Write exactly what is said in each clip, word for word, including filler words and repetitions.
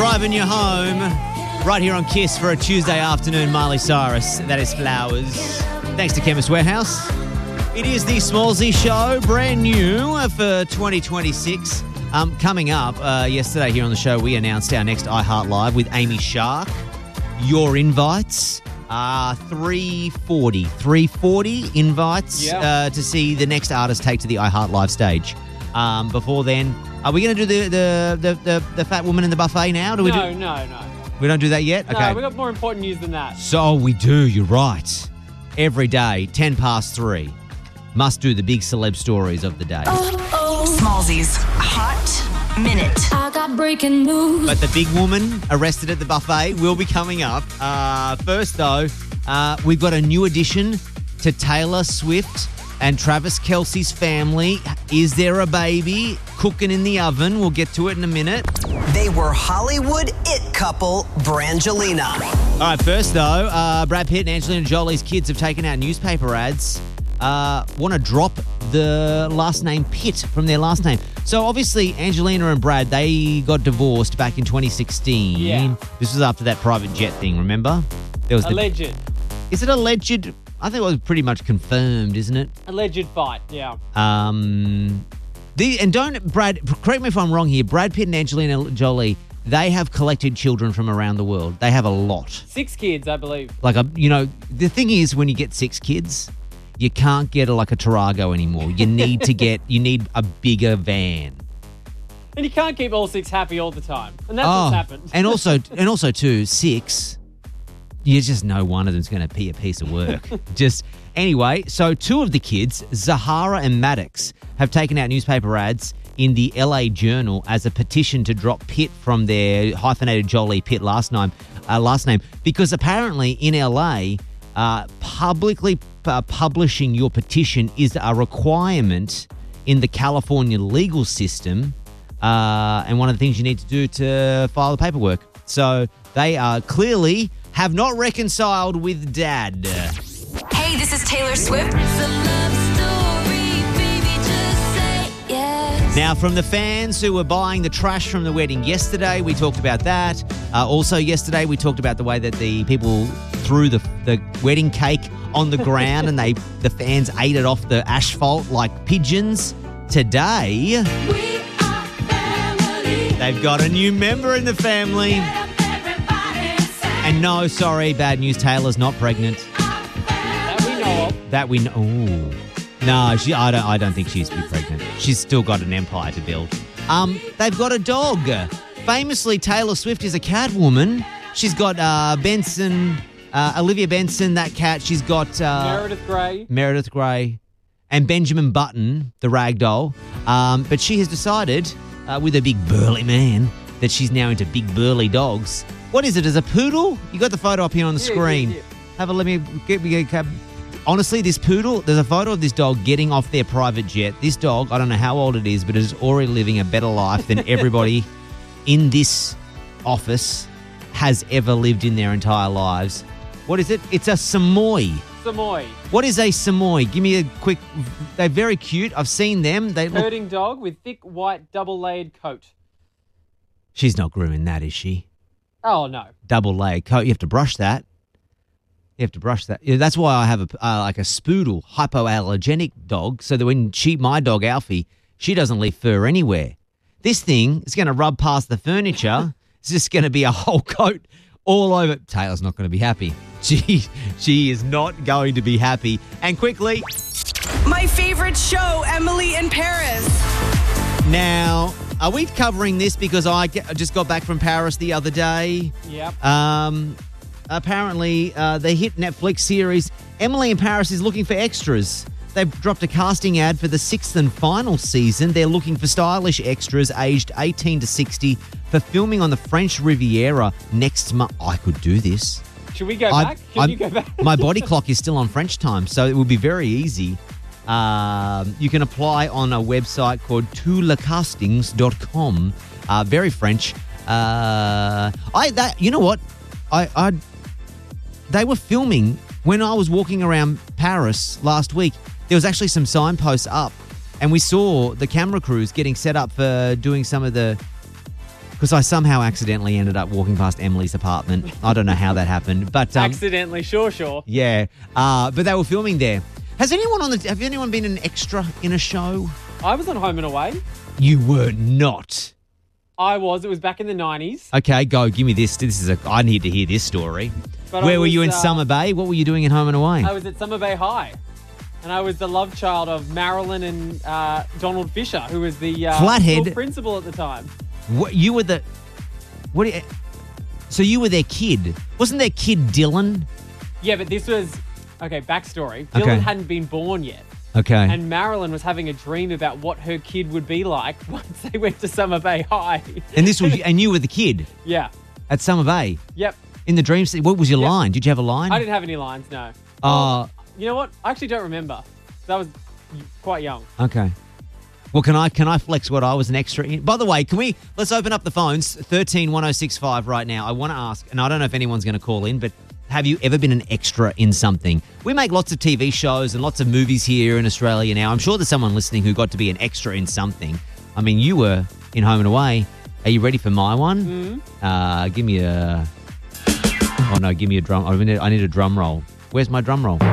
Driving you home right here on Kiss for a Tuesday afternoon. Miley Cyrus, that is Flowers. Thanks to Chemist Warehouse. It is the Smallsy Show, brand new for twenty twenty-six. Um, coming up, uh, yesterday here on the show, we announced our next iHeart Live with Amy Shark. Your invites are three forty. three forty invites yeah. uh, to see the next artist take to the iHeart Live stage. Um, before then, are we going to do the, the, the, the, the fat woman in the buffet now? Do we no, do? no, no. We don't do that yet? No, okay. we've got more important news than that. So we do, you're right. Every day, ten past three, must do the big celeb stories of the day. Smallsy's Hot Minute. I got breaking news. But the big woman arrested at the buffet will be coming up. Uh, first, though, uh, we've got a new addition to Taylor Swift and Travis Kelce's family. Is there a baby cooking in the oven? We'll get to it in a minute. They were Hollywood it couple Brangelina. All right, first, though, uh, Brad Pitt and Angelina Jolie's kids have taken out newspaper ads. Uh, want to drop the last name Pitt from their last name. So, obviously, Angelina and Brad, they got divorced back in twenty sixteen. Yeah. This was after that private jet thing, remember? There was the- Alleged. Is it alleged? I think it was pretty much confirmed, isn't it? Alleged fight, yeah. Um, the and don't, Brad, correct me if I'm wrong here, Brad Pitt and Angelina Jolie, they have collected children from around the world. They have a lot. Six kids, I believe. Like, a, you know, the thing is, when you get six kids, you can't get a, like a Tarago anymore. You need to get, you need a bigger van. And you can't keep all six happy all the time. And that's Oh, what's happened. and also, and also too, six, you just know one of them's going to be a piece of work. Just, anyway, so two of the kids, Zahara and Maddox, have taken out newspaper ads in the L A Journal as a petition to drop Pitt from their hyphenated Jolie Pitt last name, uh, last name, because apparently in L A, uh, publicly uh, publishing your petition is a requirement in the California legal system, uh, and one of the things you need to do to file the paperwork. So they are clearly have not reconciled with Dad. Hey, this is Taylor Swift. Now, from the fans who were buying the trash from the wedding yesterday, we talked about that. Uh, also, yesterday, we talked about the way that the people threw the the wedding cake on the ground and they the fans ate it off the asphalt like pigeons. Today, We are family. they've got a new member in the family. Everybody say And no, sorry, bad news, Taylor's not pregnant. That we know of. That we know. Ooh. No, she, I don't. I don't think she used to be pregnant. She's still got an empire to build. Um, they've got a dog. Famously, Taylor Swift is a cat woman. She's got uh, Benson, uh, Olivia Benson, that cat. She's got uh, Meredith Grey. Meredith Grey, and Benjamin Button, the rag doll. Um, but she has decided, uh, with a big burly man, that she's now into big burly dogs. What is it? Is it a poodle? You got the photo up here on the Yeah, screen. yeah, yeah. Have a let me get me a cab. Honestly, this poodle, there's a photo of this dog getting off their private jet. This dog, I don't know how old it is, but it is already living a better life than everybody in this office has ever lived in their entire lives. What is it? It's a Samoy. Samoy. What is a Samoy? Give me a quick... They're very cute. I've seen them. They look... Herding dog with thick white double-layered coat. She's not grooming that, is she? Oh, no. Double layered coat. You have to brush that. You have to brush that. Yeah, that's why I have a uh, like a Spoodle hypoallergenic dog, so that when she, my dog Alfie, she doesn't leave fur anywhere. This thing is going to rub past the furniture. It's just going to be a whole coat all over. Taylor's not going to be happy. She she is not going to be happy. And quickly, My favorite show, Emily in Paris. now, are we covering this because I ge- I just got back from Paris the other day? Yep. Um, apparently, uh, the hit Netflix series Emily in Paris is looking for extras. They've dropped a casting ad for the sixth and final season. They're looking for stylish extras aged eighteen to sixty for filming on the French Riviera next month. I could do this. Should we go I- back? Can I'm- you go back? My body clock is still on French time, so it would be very easy. Um, you can apply on a website called tout le castings dot com. Uh, very French. Uh, I that you know what? I, I they were filming when I was walking around Paris last week. There was actually some signposts up, and we saw the camera crews getting set up for doing some of the Because I somehow accidentally ended up walking past Emily's apartment. I don't know how that happened, but um, Accidentally, sure, sure. yeah. Uh, but they were filming there. Has anyone on the? Have anyone been an extra in a show? I was on Home and Away. You were not. I was. It was back in the nineties. Okay, go. Give me this. This is a. I need to hear this story. But Where I were was, you in uh, Summer Bay? What were you doing at Home and Away? I was at Summer Bay High. And I was the love child of Marilyn and uh, Donald Fisher, who was the uh, Flathead. school principal at the time. What, you were the. What? Do you, so you were their kid. Wasn't their kid Dylan? Yeah, but this was... Okay, backstory. Okay. Dylan hadn't been born yet. Okay. And Marilyn was having a dream about what her kid would be like once they went to Summer Bay High. And this was, and you were the kid Yeah. at Summer Bay Yep. in the dream. What was your Yep. line? Did you have a line? I didn't have any lines, no. Uh, You know what? I actually don't remember. That was quite young. Okay. Well, can I can I flex what I was an extra in? By the way, can we let's open up the phones thirteen one oh six five right now. I want to ask, and I don't know if anyone's going to call in, but have you ever been an extra in something? We make lots of T V shows and lots of movies here in Australia now. I'm sure there's someone listening who got to be an extra in something. I mean, you were in Home and Away. Are you ready for my one? Mm-hmm. Uh, give me a. Oh no, give me a drum. I need, I need a drum roll. Where's my drum roll?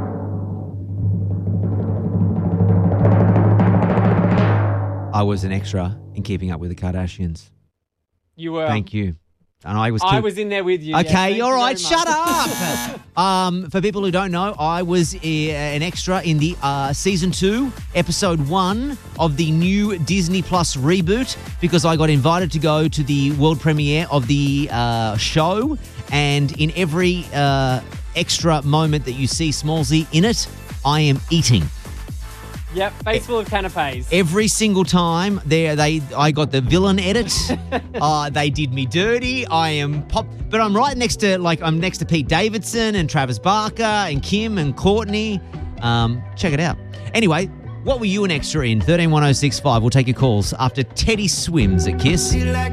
I was an extra in Keeping Up with the Kardashians. You were. Thank you. And I was. I keep- was in there with you. Okay, yeah, thank all you right. very Shut much. up. um, for people who don't know, I was uh, an extra in the uh, season two, episode one of the new Disney Plus reboot because I got invited to go to the world premiere of the uh, show, and in every uh, extra moment that you see Smallsy in it, I am eating. Yep, face full of canapes. Every single time there, they I got the villain edit. uh, they did me dirty. I am pop, but I'm right next to like I'm next to Pete Davidson and Travis Barker and Kim and Courtney. Um, check it out. Anyway, what were you an extra in? thirteen one oh six five. We'll take your calls after Teddy Swims at Kiss.